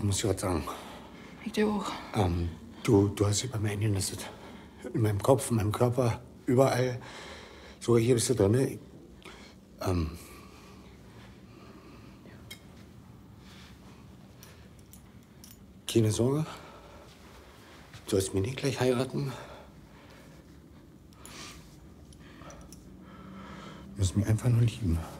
muss ich was sagen. Ich dir auch. Du hast dich bei mir eingenistet. In meinem Kopf, in meinem Körper, überall. So, hier bist du drin. Ne? Keine Sorge. Du sollst mich nicht gleich heiraten. Du musst mich einfach nur lieben.